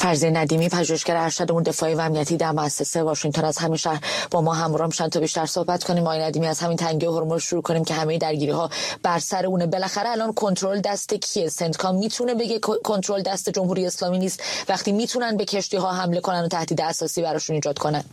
فرضیه ندیمی، پژوهشگر ارشد دفاعی و امنیتی در مؤسسه واشنگتن از همین شهر با ما همراه میشن تا بیشتر صحبت کنیم. آقای ندیمی، از همین تنگه هرمز شروع کنیم که همه درگیری‌ها بر سر اونه. بالاخره الان کنترل دست کیه؟ سنتکام میتونه بگه کنترل دست جمهوری اسلامی نیست وقتی میتونن به کشتی‌ها حمله کنن و تهدید اساسی براشون ایجاد کنن؟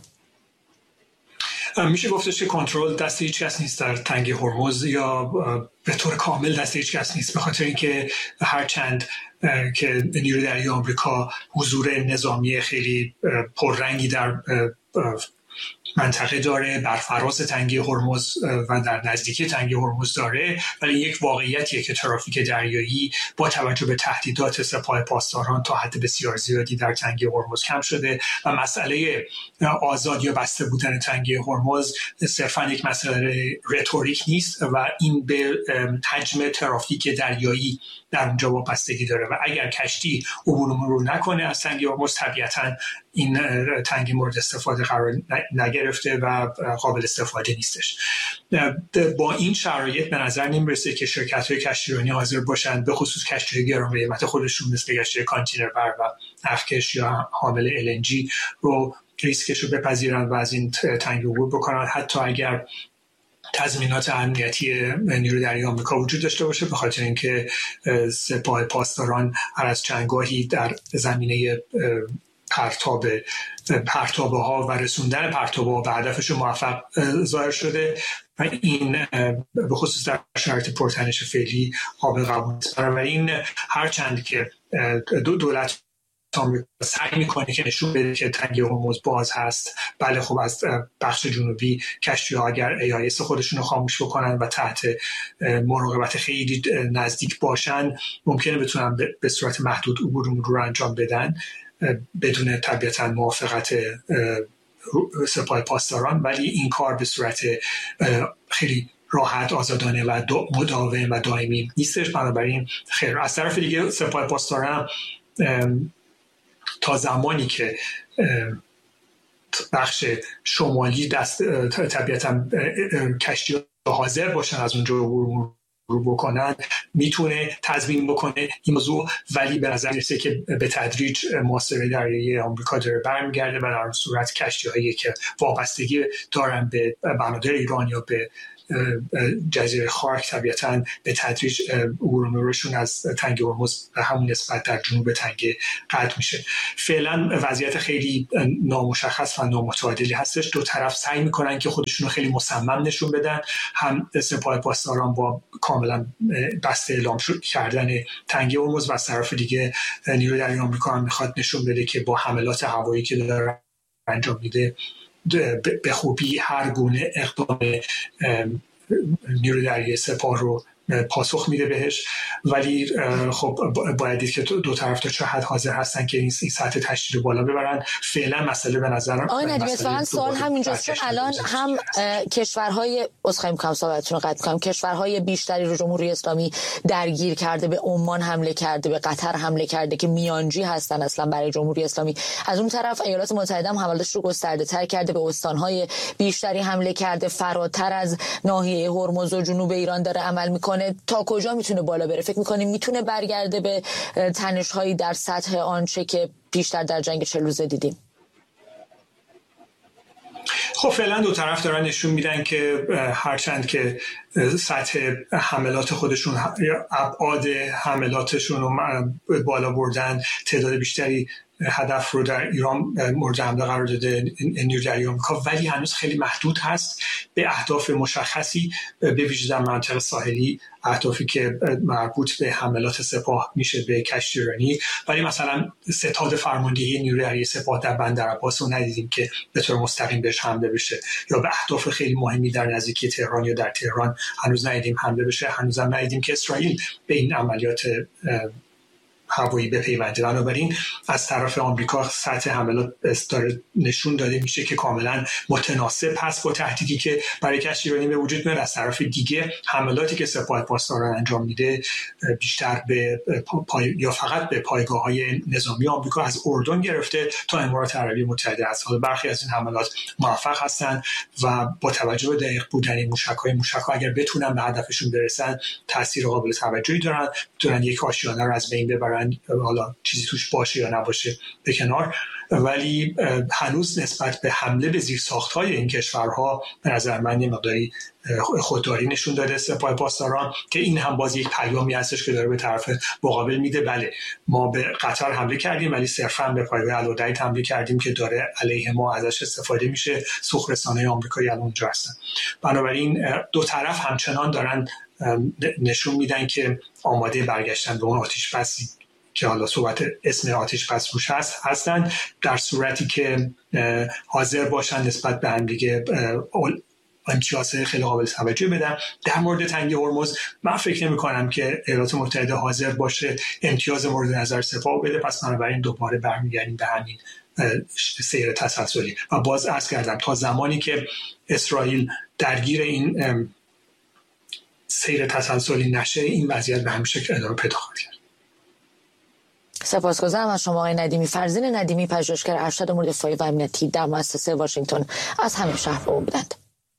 میشه گفتش که کنترل دست هیچ کس نیست در تنگه هرمز، یا به طور کامل دست هیچ کس نیست، به خاطر اینکه هرچند که نیروی دریایی آمریکا حضور نظامی خیلی پررنگی در منطقه داره، بر فراز تنگه هرمز و در نزدیکی تنگه هرمز داره، ولی یک واقعیتیه که ترافیک دریایی با توجه به تهدیدات سپاه پاسداران تا حد بسیار زیادی در تنگه هرمز کم شده و مسئله آزاد یا بسته بودن تنگه هرمز صرفا یک مسئله رتوریک نیست و این به حجم ترافیک دریایی در اونجا وابستگی داره و اگر کشتی عبور رو نکنه از تنگه هرمز، طبیعتاً این تنگه مورد استفاده قرار نگرفته و قابل استفاده نیستش. با این شرایط به نظر نمیرسه که شرکت‌های کشتیرانی حاضر باشند، به خصوص کشتی‌های گران قیمت خودشون مثل کشتی کانتینربر و نفتکش یا حامل LNG رو ریسکش رو بپذیرن و از این تنگه عبور بکنن، حتی اگر تضمینات امنیتی نیروی دریایی آمریکا وجود داشته باشه، به خاطر اینکه سپاه پاسداران هر از چندگاهی در زمینه پرتابه ها و رسوندن پرتابه ها به هدفش موفق ظاهر شده و این به خصوص در شرایط پرتنش فعلی قابل قبول است. بنابراین هرچند که دولت آمریکا سعی میکنه که نشون بده که تنگه هرمز باز هست، بله خب از بخش جنوبی کشتی‌ها اگر AIS خودشون رو خاموش بکنن و تحت مراقبت خیلی نزدیک باشن، ممکنه بتونن به صورت محدود عبور رو انجام بدن بدون طبیعتاً موافقت سپاه پاسداران، ولی این کار به صورت خیلی راحت، آزادانه و مداوم و دائمی نیستش. بنابراین خیر، از طرف دیگه سپاه پاسداران تا زمانی که بخش شمالی طبیعتاً کشتی حاضر باشن از اونجا رو بکنن، میتونه تضمین بکنه این موضوع، ولی به نظر میرسه که به تدریج محاصره دریایی آمریکا داره برمیگرده و در صورت کشتی‌هایی که وابستگی دارن به بنادر ایران یا به جزیره خارک طبیعتاً به تدریج عبور و مرورشون از تنگه هرمز به همون نسبت در جنوب تنگه قطع میشه. فعلا وضعیت خیلی نامشخص و نامتعادلی هستش. دو طرف سعی میکنن که خودشون رو خیلی مصمم نشون بدن، هم سپاه پاسداران با کاملا بسته اعلام کردن تنگه هرمز و از طرف دیگه نیروی دریایی آمریکا هم میخواد نشون بده که با حملات هوایی که داره انجام میده به خوبی هر گونه اقدام نیروی دریایی سپاه رو پاسخ میده بهش، ولی خب باید دید که دو طرف تا چه حد حاضر هستن که این سطح تشدید رو بالا ببرن. فعلا مسئله به نظرم آقای ندیمی اتفاقا سوال همینجاست، چون الان هم کشورهای کشورهای بیشتری رو جمهوری اسلامی درگیر کرده، به عمان حمله کرده، به قطر حمله کرده که میانجی هستن اصلا برای جمهوری اسلامی. از اون طرف ایالات متحده هم حملاتش رو گسترده تر کرده، به استانهای بیشتری حمله کرده، فراتر از ناحیه هرمز و جنوب ایران داره عمل میکنه. تا کجا میتونه بالا بره؟ فکر میکنیم میتونه برگرده به تنش‌هایی در سطح آنچه که پیشتر در جنگ 40 روزه دیدیم؟ خب فعلا دو طرف دارن نشون میدن که هرچند که سطح حملات خودشون یا ابعاد حملاتشون رو بالا بردن، تعداد بیشتری هدف رو در ایران مورد حمله قرار داده نیروی دریایی آمریکا، ولی هنوز خیلی محدود هست به اهداف مشخصی، به ویژه در منطقه ساحلی، اهدافی که مربوط به حملات سپاه میشه به کشتیرانی. ولی مثلا ستاد فرماندهی نیروی دریایی سپاه در بندرعباس رو ندیدیم که به طور مستقیم بهش حمله بشه، یا به اهداف خیلی مهمی در نزدیکی تهران یا در تهران هنوز ندیدیم حمله بشه. هنوز هم ندیدیم که اسرائیل به این عملیات هوایی بپیونده. بنابراین از طرف آمریکا سطح حملات نشون داده میشه که کاملا متناسب هست با تهدیدی که برای کشتیرانی به وجود میاد. از طرف دیگه حملاتی که سپاه پاسداران انجام میده بیشتر به یا فقط به پایگاه‌های نظامی آمریکا از اردن گرفته تا امارات عربی متحده است. حالا برخی از این حملات موفق هستن و با توجه به دقیق بودن موشک‌ها اگر بتونن به هدفشون برسن تاثیر قابل توجهی دارن، میتونن یک آشیانه رو از بین ببرن فعلا حالا چیزی توش باشه یا نباشه به کنار، ولی هنوز نسبت به حمله به زیرساخت‌های این کشورها به نظر من مقداری خودداری نشون داده سپاه پاسداران، که این هم باز یک پیامی هستش که داره به طرف مقابل میده. بله ما به قطر حمله کردیم ولی صرفا به پایگاه الوداعی حمله کردیم که داره علیه ما ازش استفاده میشه، سوخرسان‌های آمریکایی الان اونجا هستن. بنابراین دو طرف همچنان دارن نشون میدن که آماده برگشتن به اون آتش بسی که حالا صحبت اسم آتش بس روش هستن، در صورتی که حاضر باشن نسبت به هم دیگه امتیاز خیلی قابل توجه بدن. در مورد تنگه هرمز من فکر نمی کنم که ایالات متحده حاضر باشه امتیاز مورد نظر سپاه بده، پس بنابراین دوباره برمیگردیم به همین سیر تسلسلی. و باز عرض کردم تا زمانی که اسرائیل درگیر این سیر تسلسلی نشه این وضعیت به همین شکل ادامه پیدا خواهد کرد. سپاسگزارم از شما آقای ندیمی. فرزین ندیمی، پژوهشگر ارشد امور دفاعی و امنیتی در مؤسسه واشنگتن از همین شهر با بودند.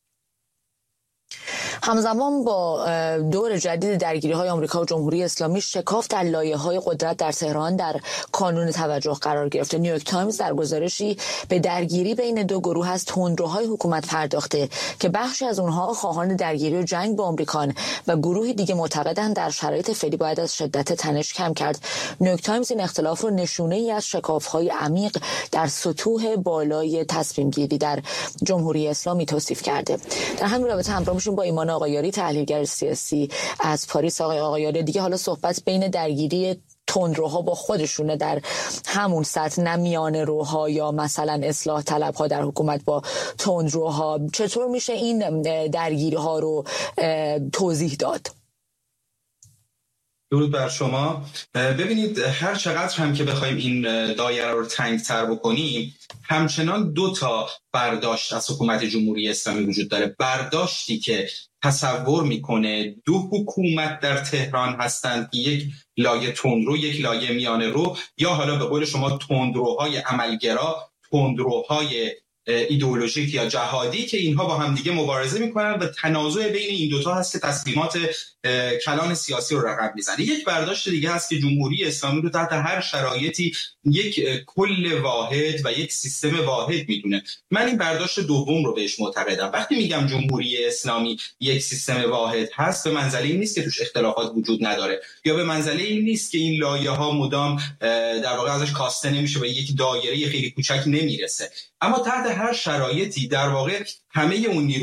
همزمان با دور جدید درگیری‌های آمریکا و جمهوری اسلامی، شکاف در لایه‌های قدرت در تهران در کانون توجه قرار گرفته. نیویورک تایمز در گزارشی به درگیری بین دو گروه از تندروهای حکومت پرداخته که بخشی از اونها خواهان درگیری و جنگ با آمریکان و گروهی دیگه معتقدند در شرایط فعلی باید از شدت تنش کم کرد. نیویورک تایمز این اختلاف رو نشونه‌ای از شکاف‌های عمیق در سطوح بالای تصمیم‌گیری در جمهوری اسلامی توصیف کرده. در همین رابطه همراه میشیم با ایمان آقایاری، تحلیلگر سیاسی از پاریس. آقای آقایاری، دیگه حالا صحبت بین درگیری تندروها با خودشونه در همون سطح، نه میان روها یا مثلا اصلاح طلبها در حکومت با تندروها. چطور میشه این درگیری ها رو توضیح داد؟ درود بر شما. ببینید هر چقدر هم که بخوایم این دایره رو تنگ‌تر بکنیم، همچنان دو تا برداشت از حکومت جمهوری اسلامی وجود داره. برداشتی که تصور میکنه دو حکومت در تهران هستند، یک لایه تندرو یک لایه میانه رو، یا حالا به قول شما تندروهای عملگرا، تندروهای ایدئولوژیک یا جهادی، که اینها با هم دیگه مبارزه میکنن و تنازع بین این دوتا هست که تصمیمات کلان سیاسی رو رقم میزنه. یک برداشت دیگه هست که جمهوری اسلامی رو تحت هر شرایطی یک کل واحد و یک سیستم واحد میدونه. من این برداشت دوم رو بهش معتقدم. وقتی میگم جمهوری اسلامی یک سیستم واحد هست، به منزله این نیست که توش اختلافات وجود نداره، یا به منزله این نیست که این لایه‌ها مدام در واقع ازش کاسته نمیشه و یک دایره خیلی کوچک نمیرسه. اما تحت هر شرایطی در واقع همه اون